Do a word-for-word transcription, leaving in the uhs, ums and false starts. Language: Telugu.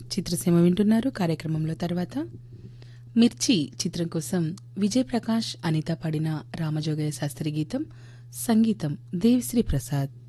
చిత్రసీమ వింటున్నారు. కార్యక్రమంలో తర్వాత మిర్చి చిత్రం కోసం విజయ్ ప్రకాష్, అనిత పాడిన రామజోగయ్య శాస్త్రి గీతం, సంగీతం దేవిశ్రీ ప్రసాద్.